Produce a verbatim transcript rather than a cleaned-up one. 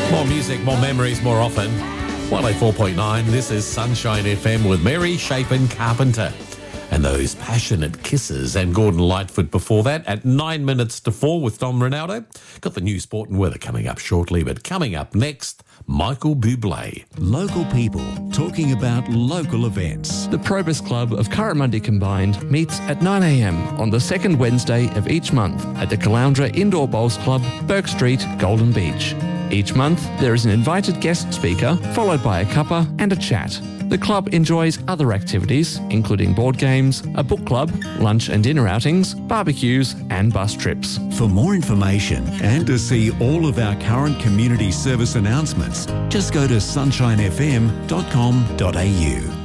More music, more memories, more often. one oh four point nine, this is Sunshine F M with Mary Chapin Carpenter. And those passionate kisses and Gordon Lightfoot before that at nine minutes to four with Dom Ronaldo. Got the news, sport and weather coming up shortly, but coming up next, Michael Bublé. Local people talking about local events. The Probus Club of Currimundi Combined meets at nine a m on the second Wednesday of each month at the Caloundra Indoor Bowls Club, Burke Street, Golden Beach. Each month, there is an invited guest speaker, followed by a cuppa and a chat. The club enjoys other activities, including board games, a book club, lunch and dinner outings, barbecues and bus trips. For more information and to see all of our current community service announcements, just go to sunshine f m dot com dot a u.